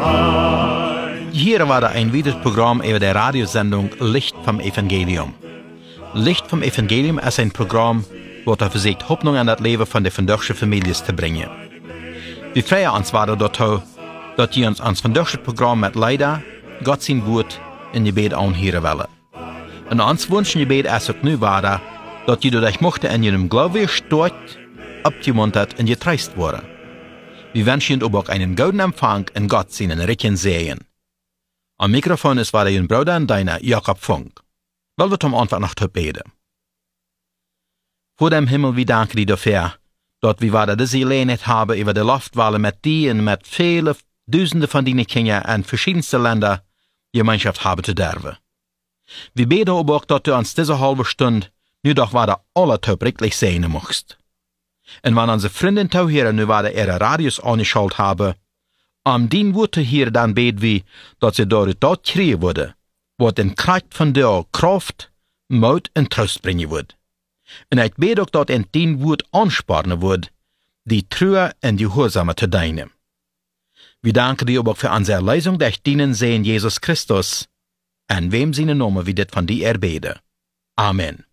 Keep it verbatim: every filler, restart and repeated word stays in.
Hier war da ein weiteres Programm über der Radiosendung Licht vom Evangelium. Licht vom Evangelium ist ein Programm, wo er versucht, Hoffnung an das Leben von der vandaagse Families zu bringen. Wir freuen uns weiter dazu, dass ihr uns ans vandaagse Programm mit Leider, Gott sein Wort in Gebet anhören wollen. Und uns wünschen Gebet ist auch nu weiter, dass ihr durch Mochte in ihrem Glauben stolz, abgemuntert und getreist worden. Wir wünschen Ihnen auch einen guten Empfang in Gott seinen reichen Segen. Am Mikrofon ist weiter Ihr Bruder und deiner Jakob Funk. Wollen wir zum Anfang noch beten. Vor dem Himmel, wir danken dir dafür, dass wir weiter diese Gelegenheit haben, über die Luftwelle mit dir und mit vielen Tausenden von deinen Kindern in verschiedensten Ländern Gemeinschaft haben zu dürfen. Wir beten aber auch, dass du uns diese halbe Stunde nu doch weiter alle taubrechtlich sehen möchtest. Und wenn unsere Freunde hier nu weiter ihre Radios angeschaltet haben, um den Worte hier dann beten wir, dass sie dort dort kriegen würde, wo den Kraft von dir Kraft, Mut und Trost bringen wird. Und ich bete auch, dass in den Wort ansparen wird, die Treue und die Gehorsame zu deinem. Wir danken dir aber für unsere Lesung durch deinen Sohn Jesus Christus, an wem seine Namen wir das von dir erbeten. Amen.